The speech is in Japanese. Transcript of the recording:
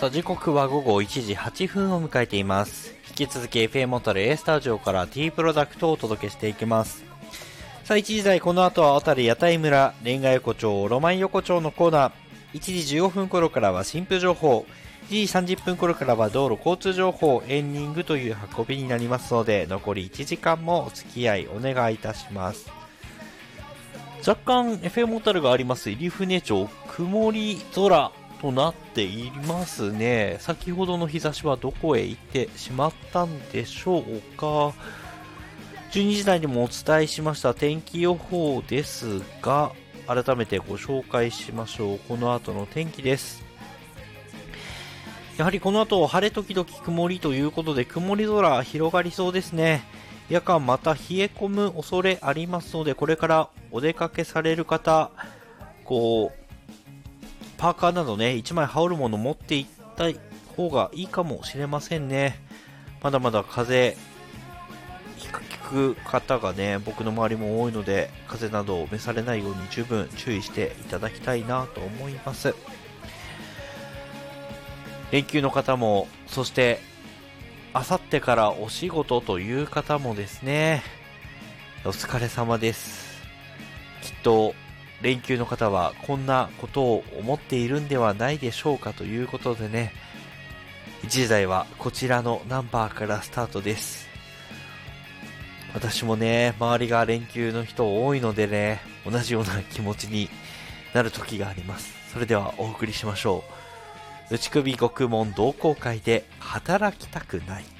さあ、時刻は午後1時8分を迎えています。引き続き FM モトル A スタジオから T プロダクトをお届けしていきます。さあ、1時台、この後は小樽屋台村、レンガ横丁、ロマン横丁のコーナー。1時15分頃からは新婦情報。1時30分頃からは道路交通情報、エンディングという運びになりますので、残り1時間もお付き合いお願いいたします。若干 FM モトルがあります入船町、曇り空となっていますね。先ほどの日差しはどこへ行ってしまったんでしょうか。12時台にもお伝えしました天気予報ですが、改めてご紹介しましょう。この後の天気です。やはりこの後晴れ時々曇りということで、曇り空広がりそうですね。夜間また冷え込む恐れありますので、これからお出かけされる方、パーカーなどね、1枚羽織るもの持っていった方がいいかもしれませんね。まだまだ風邪ひく方がね、僕の周りも多いので、風邪などを召されないように十分注意していただきたいなと思います。連休の方も、そしてあさってからお仕事という方もですね、お疲れ様です。きっと連休の方はこんなことを思っているんではないでしょうかということでね、1時台はこちらのナンバーからスタートです。私もね、周りが連休の人多いのでね、同じような気持ちになる時があります。それではお送りしましょう。内首獄門同好会で働きたくない。